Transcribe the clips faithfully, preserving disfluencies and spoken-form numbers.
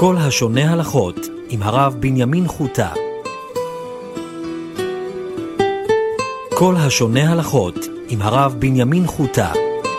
כל השונה הלכות עם הרב בנימין חוטה. כל השונה הלכות עם הרב בנימין חוטה.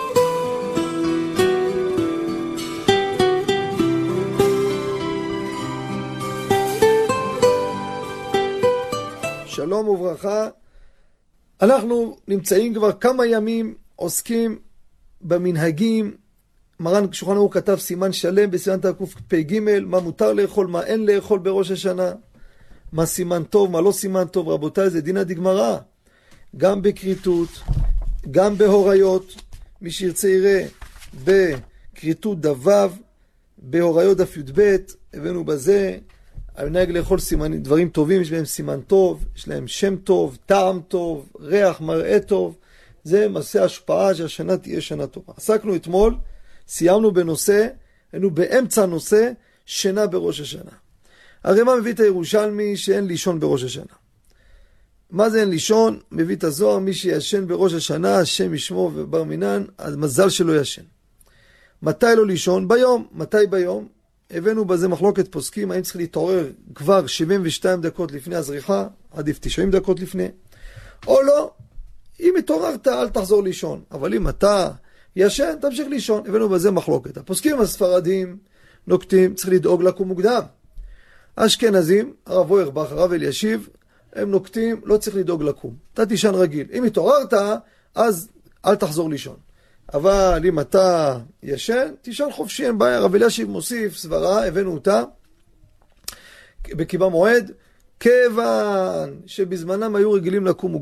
שלום וברכה. אנחנו נמצאים כבר כמה ימים עוסקים במנהגים. מרן שולחן ערוך כתב סימן שלם בסימן תקפ"ג, מה מותר לאכול, מה אין לאכול בראש השנה, מה סימן טוב, מה לא סימן טוב. רבותיי, זה דינא דגמרא, גם בכריתות, גם בהוריות. מי שירצה יראה בכריתות דבב, בהוריות דף י"ב, הבאנו בזה המנהג לאכול סימן, דברים טובים, יש להם סימן טוב, יש להם שם טוב, טעם טוב, ריח, מראה טוב. זה מעשה השפעה שהשנה תהיה שנה טובה. עסקנו אתמול, סיימנו בנושא, היינו באמצע הנושא, שינה בראש השנה. הרי מה מביא את הירושלמי שאין לישון בראש השנה? מה זה אין לישון? מביא את הזוהר, מי שישן בראש השנה, השם ישמור ובר מינן, אז מזל שלא ישן. מתי לא לישון? ביום. מתי ביום? הבאנו בזה מחלוקת פוסקים, האם צריך להתעורר כבר שבעים ושתיים דקות לפני הזריחה, עדיף תשעים דקות לפני, או לא. אם התעוררת, אל תחזור לישון. אבל אם אתה ישן, תמשיך לישון. הבאנו בזה מחלוקת. הפוסקים הספרדים נוקטים, צריך לדאוג לקום מוקדם. אשכנזים, הרב אוירבך, הרב אלישיב, הם נוקטים, לא צריך לדאוג לקום. אתה תישן רגיל. אם התעוררת, אז אל תחזור לישון. אבל אם אתה ישן, תישן חופשי, אין בעיה. הרב אלישיב מוסיף סברה, הבאנו אותה בקיבה מועד, כיוון שבזמנם היו רגילים לקום מוקדם,